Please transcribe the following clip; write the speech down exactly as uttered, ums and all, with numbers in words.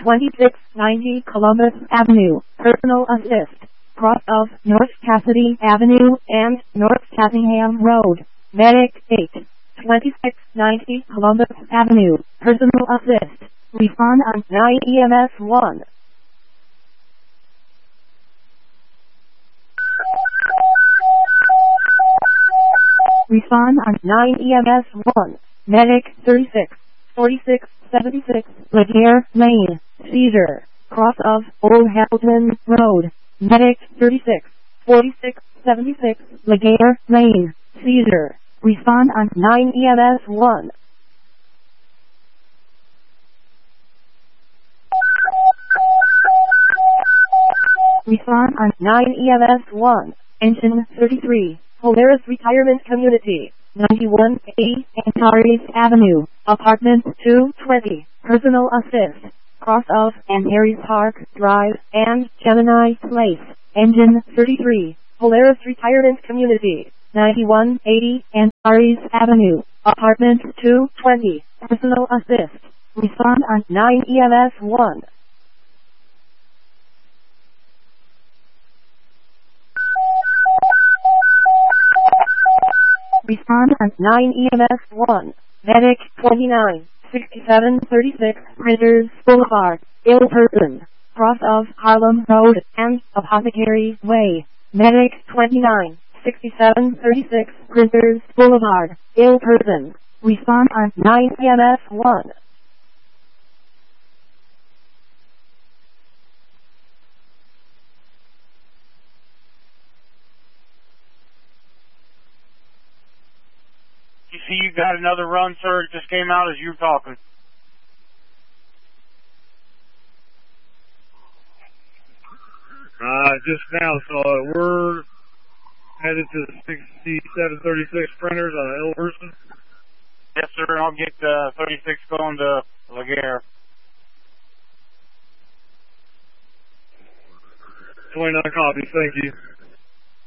twenty-six ninety Columbus Avenue, personal assist, cross of North Cassidy Avenue and North Tassingham Road, medic eight, twenty-six ninety Columbus Avenue, personal assist, refund on nine E M S one. Refund on nine E M S one, medic thirty-six, forty-six seventy-six, Laguerre Lane, Cedar, cross of Old Hamilton Road, medic thirty-six, forty-six seventy-six, Laguerre Lane, Cedar, refund on nine E M S one. Refund on nine E M S one, engine thirty-three, Polaris Retirement Community, ninety-one eighty Antares Avenue, apartment two twenty, personal assist, cross of Antares Park Drive and Gemini Place, engine thirty-three, Polaris Retirement Community, ninety-one eighty Antares Avenue, apartment two twenty, personal assist, refund on nine E M S one. Refund on nine E M S one, medic twenty-nine, sixty-seven thirty-six, Printers Boulevard, ill person, cross of Harlem Road and Apothecary Way, medic twenty-nine, sixty-seven thirty-six, Printers Boulevard, ill person, refund on nine E M S one. You see, you got another run, sir. It just came out as you were talking. Uh, just now saw it. We're headed to the sixty-seven thirty-six printers on ill person. Yes, sir. I'll get uh, thirty-six going to Laguerre. twenty-nine copies. Thank you.